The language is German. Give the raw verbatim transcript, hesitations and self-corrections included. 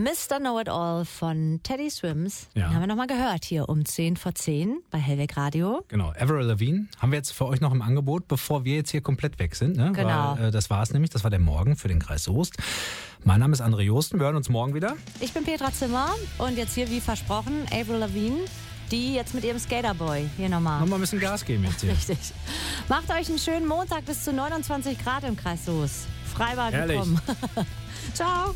Mister Know-It-All von Teddy Swims. Ja. Den haben wir nochmal gehört hier um zehn vor zehn bei Hellweg Radio. Genau, Avril Lavigne haben wir jetzt für euch noch im Angebot, bevor wir jetzt hier komplett weg sind. Ne? Genau. Weil, äh, das war es nämlich, das war der Morgen für den Kreis Soest. Mein Name ist André Josten, wir hören uns morgen wieder. Ich bin Petra Zimmer und jetzt hier wie versprochen Avril Lavigne, die jetzt mit ihrem Skaterboy hier nochmal. Nochmal ein bisschen Gas geben jetzt hier. Richtig. Macht euch einen schönen Montag bis zu neunundzwanzig Grad im Kreis Soest. Freibad Herrlich. willkommen. Ciao.